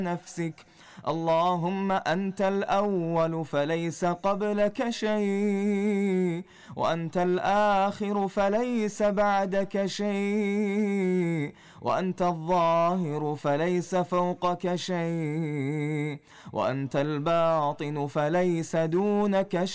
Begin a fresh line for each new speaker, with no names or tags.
نفسك. اللهم أنت الأول فليس قبلك شيء، وأنت الآخر فليس بعدك شيء، وأنت الظاهر فليس فوقك شيء، وأنت الباطن فليس دونك شيء.